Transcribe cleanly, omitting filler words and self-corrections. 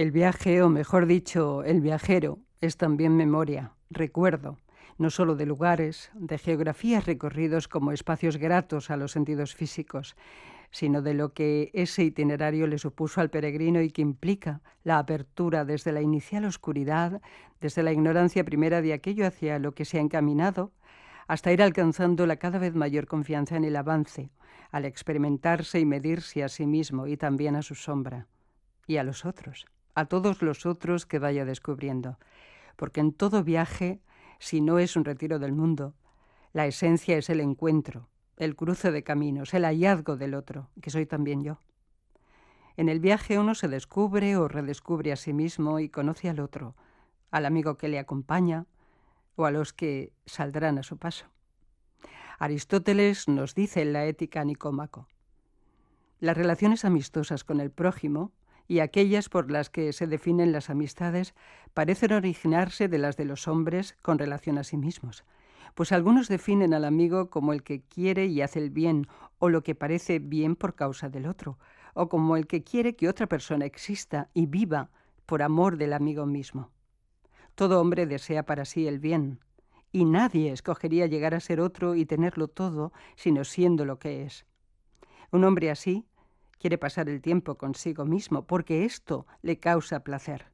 El viaje, o mejor dicho, el viajero, es también memoria, recuerdo, no solo de lugares, de geografías recorridos como espacios gratos a los sentidos físicos, sino de lo que ese itinerario le supuso al peregrino y que implica la apertura desde la inicial oscuridad, desde la ignorancia primera de aquello hacia lo que se ha encaminado, hasta ir alcanzando la cada vez mayor confianza en el avance, al experimentarse y medirse a sí mismo y también a su sombra, y a los otros, a todos los otros que vaya descubriendo. Porque en todo viaje, si no es un retiro del mundo, la esencia es el encuentro, el cruce de caminos, el hallazgo del otro, que soy también yo. En el viaje uno se descubre o redescubre a sí mismo y conoce al otro, al amigo que le acompaña o a los que saldrán a su paso. Aristóteles nos dice en la Ética a Nicómaco: las relaciones amistosas con el prójimo y aquellas por las que se definen las amistades parecen originarse de las de los hombres con relación a sí mismos, pues algunos definen al amigo como el que quiere y hace el bien, o lo que parece bien por causa del otro, o como el que quiere que otra persona exista y viva por amor del amigo mismo. Todo hombre desea para sí el bien, y nadie escogería llegar a ser otro y tenerlo todo, sino siendo lo que es. Un hombre así quiere pasar el tiempo consigo mismo, porque esto le causa placer.